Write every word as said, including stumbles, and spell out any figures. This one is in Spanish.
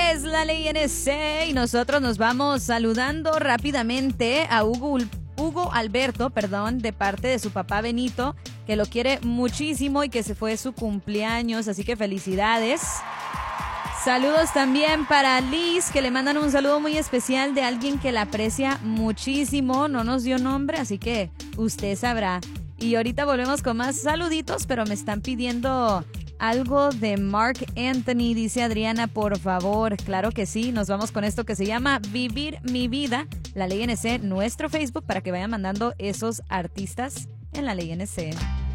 es La Ley N C y nosotros nos vamos saludando rápidamente a Hugo, Hugo Alberto, perdón, de parte de su papá Benito, que lo quiere muchísimo y que se fue su cumpleaños, así que felicidades. Saludos también para Liz, que le mandan un saludo muy especial de alguien que la aprecia muchísimo. No nos dio nombre, así que usted sabrá. Y ahorita volvemos con más saluditos, pero me están pidiendo algo de Marc Anthony, dice Adriana, por favor. Claro que sí, nos vamos con esto que se llama Vivir mi vida. La Ley N C, nuestro Facebook, para que vayan mandando esos artistas en La Ley N C.